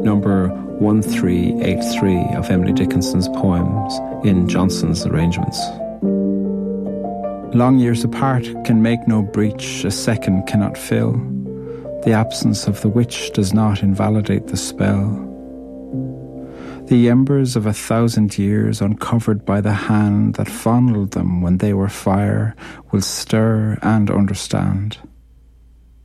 number 1383 of Emily Dickinson's poems in Johnson's arrangements. Long years apart can make no breach a second cannot fill. The absence of the witch does not invalidate the spell. The embers of 1,000 years uncovered by the hand that fondled them when they were fire will stir and understand.